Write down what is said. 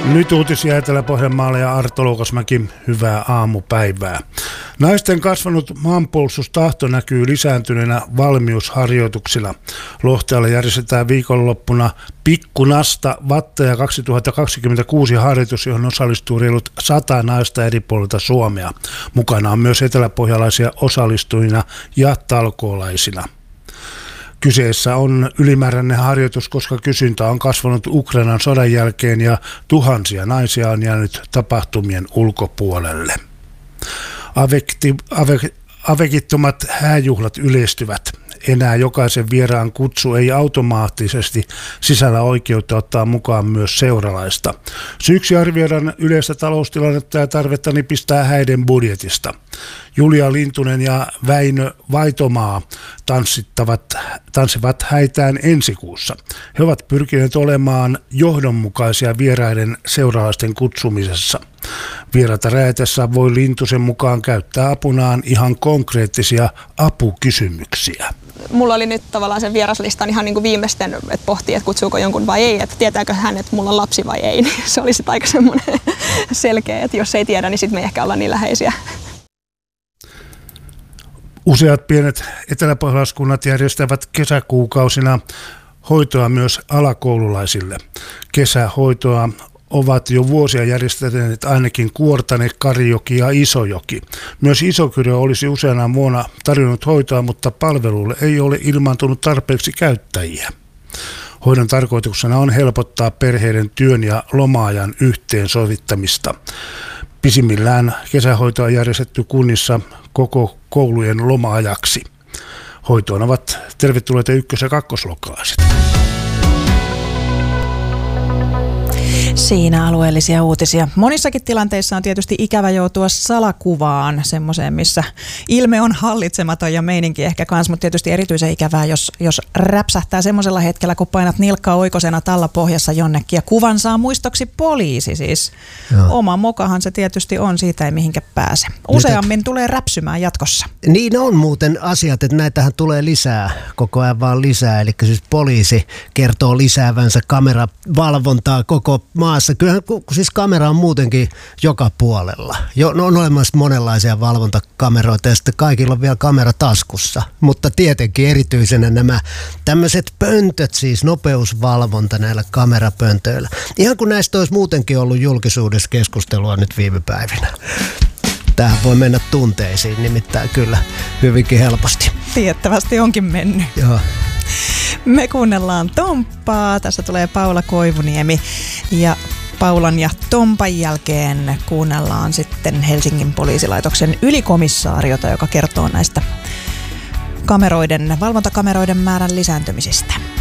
Nyt uutisia Etelä-Pohjanmaalle ja Arto Luukasmäki, hyvää aamupäivää. Naisten kasvanut maanpuolustustahto näkyy lisääntyneenä valmiusharjoituksilla. Lohteella järjestetään viikonloppuna Pikkunasta Vattaja 2026 harjoitus, johon osallistuu reilut 100 naista eri puolilta Suomea. Mukana on myös eteläpohjalaisia osallistujina ja talkoolaisina. Kyseessä on ylimääräinen harjoitus, koska kysyntä on kasvanut Ukrainan sodan jälkeen ja tuhansia naisia on jäänyt tapahtumien ulkopuolelle. Avekittomat hääjuhlat yleistyvät. Enää jokaisen vieraan kutsu ei automaattisesti sisällä oikeutta ottaa mukaan myös seuralaista. Syyksi arvioidaan yleistä taloustilannetta ja tarvetta nipistää häiden budjetista. Julia Lintunen ja Väinö Vaitomaa tanssivat häitään ensi kuussa. He ovat pyrkineet olemaan johdonmukaisia vieraiden seuralaisten kutsumisessa. Vieraita räätessä voi Lintusen mukaan käyttää apunaan ihan konkreettisia apukysymyksiä. Mulla oli nyt tavallaan sen vieraslistan ihan niin kuin viimeisten, että pohtii, että kutsuuko jonkun vai ei, että tietääkö hän, että mulla on lapsi vai ei. Niin se oli sitten aika semmoinen selkeä, että jos ei tiedä, niin sitten me ei ehkä olla niin läheisiä. Useat pienet eteläpohjalaiskunnat järjestävät kesäkuukausina hoitoa myös alakoululaisille. Kesähoitoa ovat jo vuosia järjestäneet ainakin Kuortane, Karijoki ja Isojoki. Myös Isokyrö olisi useana vuonna tarjonnut hoitoa, mutta palvelulle ei ole ilmaantunut tarpeeksi käyttäjiä. Hoidon tarkoituksena on helpottaa perheiden työn ja loma-ajan yhteensovittamista. Pisimmillään kesähoitoa on järjestetty kunnissa koko koulujen loma-ajaksi. Hoitoon ovat tervetulleita ykkös- ja kakkosluokkalaiset. Siinä alueellisia uutisia. Monissakin tilanteissa on tietysti ikävä joutua salakuvaan, semmoiseen, missä ilme on hallitsematon ja meininki ehkä kanssa, mutta tietysti erityisen ikävää, jos räpsähtää semmoisella hetkellä, kun painat nilkkaa oikosena tallapohjassa jonnekin ja kuvan saa muistoksi poliisi siis. Joo. Oma mokahan se tietysti on, siitä ei mihinkä pääse. Useammin tulee räpsymään jatkossa. Niin on muuten asiat, että näitähän tulee lisää, koko ajan vaan lisää, eli siis poliisi kertoo lisäävänsä kameravalvontaa koko maassa. Kyllähän siis kamera on muutenkin joka puolella. On olemassa monenlaisia valvontakameroita ja sitten kaikilla on vielä kamera taskussa. Mutta tietenkin erityisenä nämä tämmöiset pöntöt, siis nopeusvalvonta näillä kamerapöntöillä. Ihan kun näistä olisi muutenkin ollut julkisuudessa keskustelua nyt viime päivinä. Tämähän voi mennä tunteisiin, nimittäin kyllä hyvinkin helposti. Tiettävästi onkin mennyt. Joo. Me kuunnellaan Tomppaa. Tässä tulee Paula Koivuniemi ja Paulan ja Tompan jälkeen kuunnellaan sitten Helsingin poliisilaitoksen ylikomissaariota, joka kertoo näistä valvontakameroiden määrän lisääntymisistä.